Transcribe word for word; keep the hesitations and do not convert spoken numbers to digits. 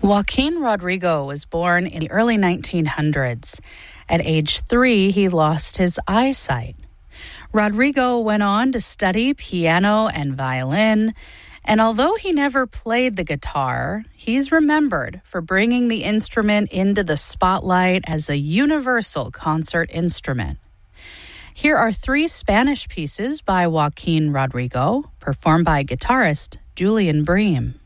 Joaquin Rodrigo was born in the early nineteen hundreds. At age three, he lost his eyesight. Rodrigo went on to study piano and violin, and although he never played the guitar, he's remembered for bringing the instrument into the spotlight as a universal concert instrument. Here are three Spanish pieces by Joaquin Rodrigo, performed by guitarist Julian Bream.